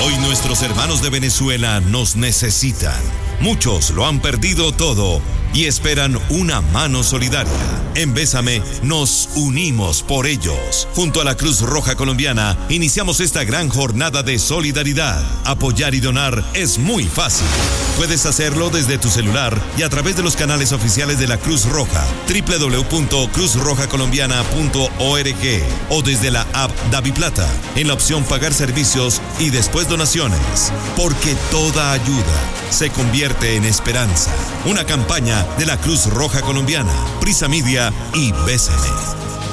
Hoy nuestros hermanos de Venezuela nos necesitan. Muchos lo han perdido todo y esperan una mano solidaria. En Bésame nos unimos por ellos. Junto a la Cruz Roja Colombiana iniciamos esta gran jornada de solidaridad. Apoyar y donar es muy fácil. Puedes hacerlo desde tu celular y a través de los canales oficiales de la Cruz Roja, www.cruzrojacolombiana.org o desde la app DaviPlata, en la opción Pagar servicios y después donaciones. Porque toda ayuda se convierte en esperanza. Una campaña de la Cruz Roja Colombiana, Prisa Media y Bésame.